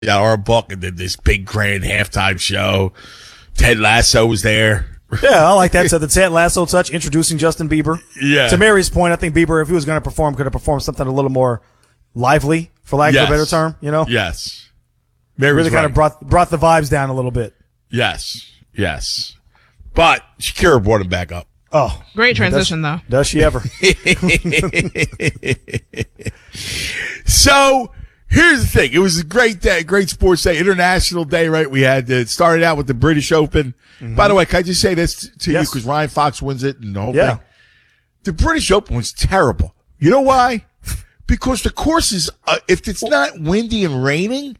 Yeah, our book, and then this big grand halftime show. Ted Lasso was there. Yeah, I like that. So the Ted Lasso touch, introducing Justin Bieber. Yeah. To Mary's point, I think Bieber, if he was going to perform, could have performed something a little more lively, for lack of a better term. You know. Yes. Mary's really kind of brought the vibes down a little bit. Yes. But Shakira brought him back up. Oh, great transition though. Does she ever? So here's the thing. It was a great day, great sports day, international day, right? We had started out with the British Open. Mm-hmm. By the way, can I just say this to you? Because Ryan Fox wins it and the whole thing. The British Open was terrible. You know why? Because the course is, if it's not windy and raining,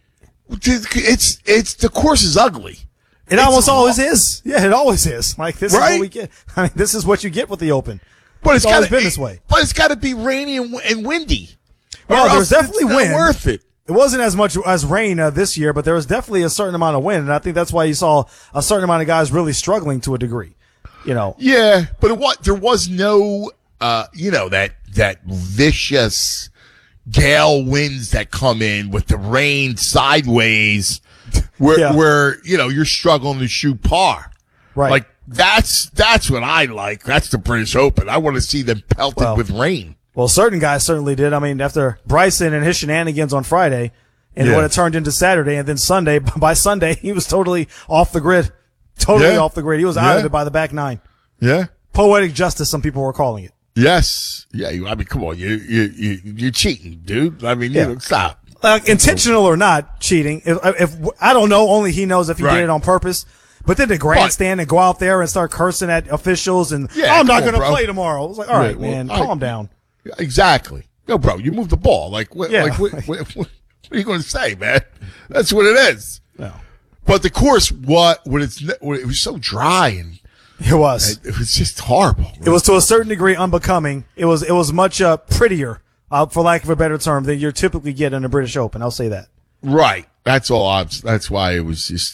it's the course is ugly. It almost always is. Yeah, it always is. Like, this is what we get. I mean, this is what you get with the Open. But it's always been this way. But it's got to be rainy and windy. Well, there's definitely wind. Worth it. It wasn't as much as rain this year, but there was definitely a certain amount of wind, and I think that's why you saw a certain amount of guys really struggling to a degree. You know. Yeah, but there was no, that vicious gale winds that come in with the rain sideways, where you're struggling to shoot par. Right. Like that's what I like. That's the British Open. I want to see them pelted with rain. Well, certain guys certainly did. I mean, after Bryson and his shenanigans on Friday, and what it turned into Saturday, and then Sunday, by Sunday, he was totally off the grid. Totally off the grid. He was out of it by the back nine. Yeah. Poetic justice, some people were calling it. Yes. Yeah. I mean, come on. You're cheating, dude. I mean, stop. Intentional or not cheating. If I don't know, only he knows if he did it on purpose. But then the grandstand and go out there and start cursing at officials and I'm not going to play tomorrow. I was like, all right, man, calm down. Exactly. Yo, bro, you moved the ball. Like, what are you going to say, man? That's what it is. No. But the course, it was so dry and it was just horrible. It was to a certain degree unbecoming. It was much prettier, for lack of a better term, than you typically get in a British Open. I'll say that. Right. That's all. That's why it was just,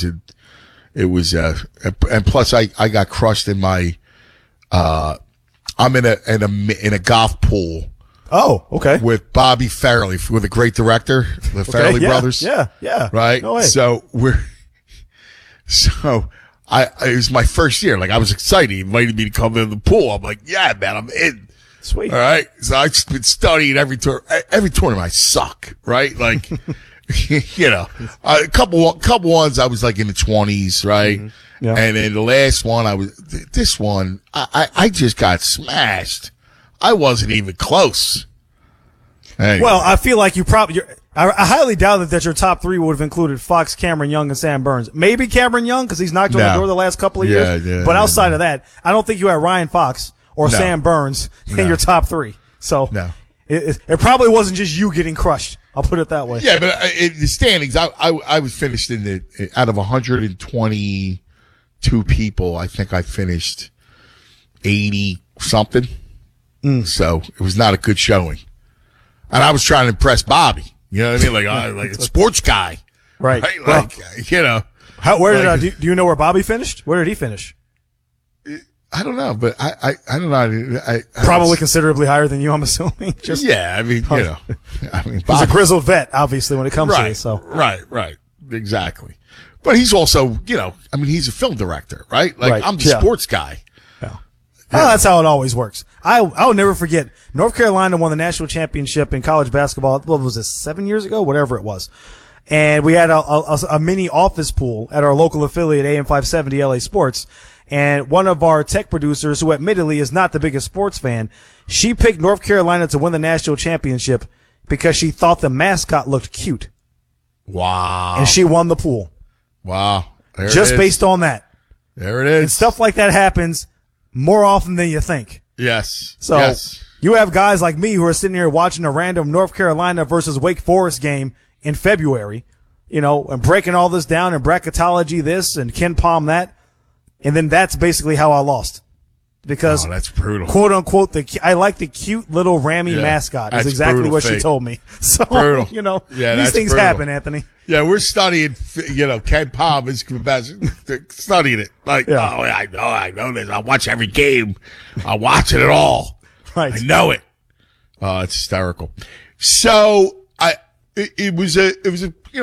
and plus I got crushed in my, I'm in a golf pool. Oh, okay. With Bobby Farrelly, with a great director, the Farrelly brothers. Yeah. Right. No way. So it was my first year. Like, I was excited. He invited me to come in the pool. I'm like, yeah, man, I'm in. Sweet. All right. So I've been studying every tournament. I suck. Right. Like, a couple ones I was like in the 20s. Right. Mm-hmm. Yeah. And then the last one I just got smashed. I wasn't even close. Anyway. Well, I feel like I highly doubt that your top three would have included Fox, Cameron Young, and Sam Burns. Maybe Cameron Young, because he's knocked on the door the last couple of years. Yeah, but outside of that, I don't think you had Ryan Fox or Sam Burns in your top three. So it probably wasn't just you getting crushed. I'll put it that way. Yeah, but in the standings, I was finished out of 122 people, I think I finished 80 something. So it was not a good showing. And I was trying to impress Bobby. You know what I mean? Like a sports guy. Right. Like, do you know where Bobby finished? Where did he finish? I don't know, but I don't know. Probably considerably higher than you, I'm assuming. He's a grizzled vet, obviously, when it comes to it. So. Right. Exactly. But he's also, he's a film director, right? Like, I'm the sports guy. Oh, that's how it always works. I'll never forget. North Carolina won the national championship in college basketball. What was this, 7 years ago? Whatever it was. And we had a mini office pool at our local affiliate, AM 570 LA Sports. And one of our tech producers, who admittedly is not the biggest sports fan, she picked North Carolina to win the national championship because she thought the mascot looked cute. Wow. And she won the pool. Wow. Just based on that. There it is. And stuff like that happens more often than you think. Yes. So you have guys like me who are sitting here watching a random North Carolina versus Wake Forest game in February, and breaking all this down and bracketology this and Ken Palm that. And then that's basically how I lost. Because that's brutal. Quote unquote, I like the cute little Rami mascot is exactly what she told me. So, brutal. These things happen, Anthony. Yeah, we're studying, Ken Palm is studying it. Like, I know this. I watch every game. I watch it all. Right. I know it. Oh, it's hysterical. So it was a